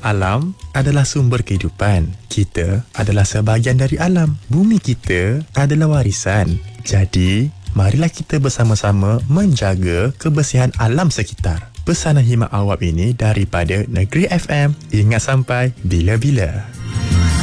Alam adalah sumber kehidupan. Kita adalah sebahagian dari alam. Bumi kita adalah warisan. Jadi, marilah kita bersama-sama menjaga kebersihan alam sekitar. Pesanan khidmat awam ini daripada Negeri FM. Ingat sampai bila-bila.